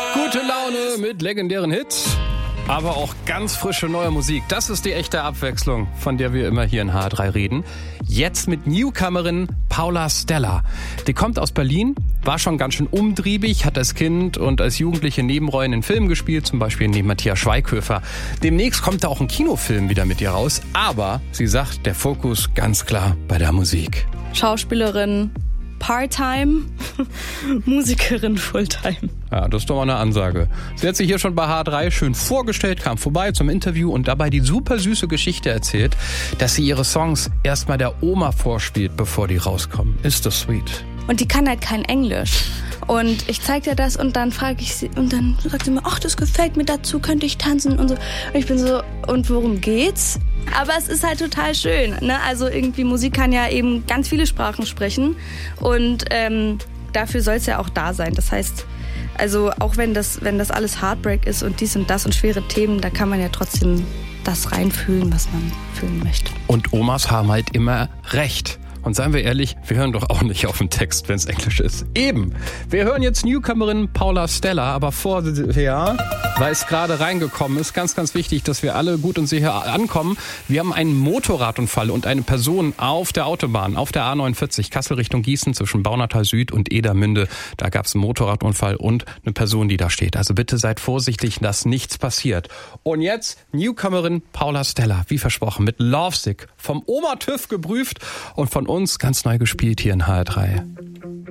Gute Laune mit legendären Hits, aber auch ganz frische neue Musik. Das ist die echte Abwechslung, von der wir immer hier in H3 reden. Jetzt mit Newcomerin Paula Stella. Die kommt aus Berlin, war schon ganz schön umtriebig, hat als Kind und als Jugendliche Nebenrollen in Filmen gespielt, zum Beispiel neben Matthias Schweighöfer. Demnächst kommt da auch ein Kinofilm wieder mit ihr raus, aber sie sagt, der Fokus ganz klar bei der Musik. Schauspielerin Part-Time, Musikerin Fulltime. Ja, das ist doch mal eine Ansage. Sie hat sich hier schon bei H3 schön vorgestellt, kam vorbei zum Interview und dabei die super süße Geschichte erzählt, dass sie ihre Songs erstmal der Oma vorspielt, bevor die rauskommen. Ist das sweet? Und die kann halt kein Englisch. Und ich zeig ihr das und dann frage ich sie, und dann sagt sie mir, ach, das gefällt mir, dazu könnte ich tanzen und so. Und ich bin so, und worum geht's? Aber es ist halt total schön, ne? Also irgendwie Musik kann ja eben ganz viele Sprachen sprechen und dafür soll es ja auch da sein. Das heißt, also auch wenn das alles Heartbreak ist und dies und das und schwere Themen, da kann man ja trotzdem das reinfühlen, was man fühlen möchte. Und Omas haben halt immer recht. Und seien wir ehrlich, wir hören doch auch nicht auf den Text, wenn es Englisch ist. Eben. Wir hören jetzt Newcomerin Paula Stella, aber vorher, weil es gerade reingekommen ist, ganz, ganz wichtig, dass wir alle gut und sicher ankommen. Wir haben einen Motorradunfall und eine Person auf der Autobahn, auf der A49, Kassel Richtung Gießen, zwischen Baunatal Süd und Edermünde. Da gab es einen Motorradunfall und eine Person, die da steht. Also bitte seid vorsichtig, dass nichts passiert. Und jetzt Newcomerin Paula Stella, wie versprochen, mit Lovesick, vom Oma TÜV geprüft und von uns ganz neu gespielt hier in HR3.